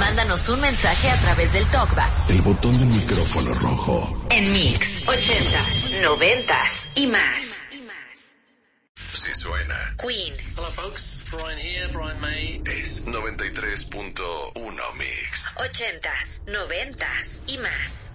Mándanos un mensaje a través del TalkBack. El botón del micrófono rojo. En Mix 80s, 90s y más. Sí suena. Queen. Hello folks, Brian here, Brian May. Es 93.1 Mix. 80s, 90s y más.